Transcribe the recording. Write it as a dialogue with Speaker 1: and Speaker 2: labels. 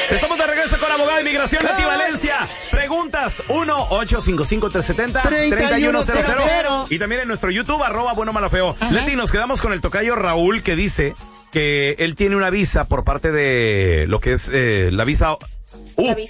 Speaker 1: Estamos de regreso con la abogada de inmigración Leti Valencia. Preguntas 1-855-370-3100. Y también en nuestro YouTube, @buenomalafeo. Leti, nos quedamos con el tocayo Raúl, que dice que él tiene una visa por parte de lo que es la visa